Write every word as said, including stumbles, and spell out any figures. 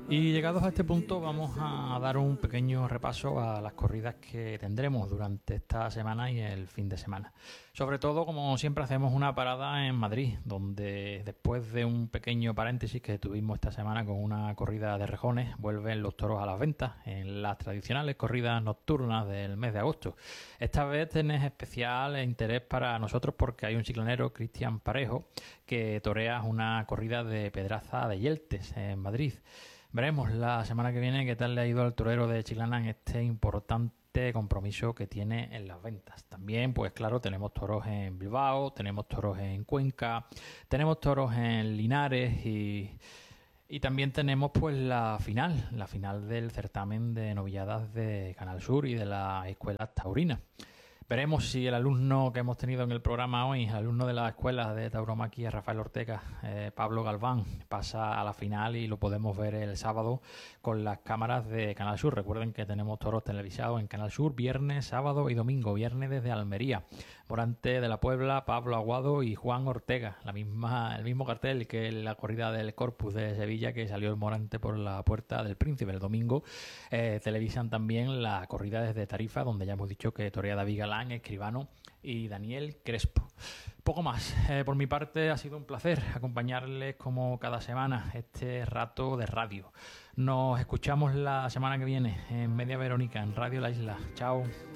Y llegados a este punto vamos a dar un pequeño repaso a las corridas que tendremos durante esta semana y el fin de semana. Sobre todo, como siempre, hacemos una parada en Madrid, donde después de un pequeño paréntesis que tuvimos esta semana con una corrida de rejones, vuelven los toros a las ventas en las tradicionales corridas nocturnas del mes de agosto. Esta vez tenés especial interés para nosotros porque hay un chiclanero, Cristian Parejo, que torea una corrida de Pedraza de Yeltes en Madrid. Veremos la semana que viene qué tal le ha ido al torero de Chiclana en este importante compromiso que tiene en las ventas. También, pues claro, tenemos toros en Bilbao, tenemos toros en Cuenca, tenemos toros en Linares y, y también tenemos pues la final, la final del certamen de novilladas de Canal Sur y de las escuelas taurinas. Veremos si el alumno que hemos tenido en el programa hoy, el alumno de la escuela de tauromaquia, Rafael Ortega, eh, Pablo Galván, pasa a la final y lo podemos ver el sábado con las cámaras de Canal Sur. Recuerden que tenemos toros televisados en Canal Sur viernes, sábado y domingo. Viernes desde Almería, Morante de la Puebla, Pablo Aguado y Juan Ortega. La misma, el mismo cartel que la corrida del Corpus de Sevilla, que salió el Morante por la Puerta del Príncipe. El domingo eh, televisan también la corrida desde Tarifa, donde ya hemos dicho que torea David Galán, Escribano y Daniel Crespo. Poco más. Eh, por mi parte ha sido un placer acompañarles como cada semana este rato de radio. Nos escuchamos la semana que viene en Media Verónica, en Radio La Isla. Chao.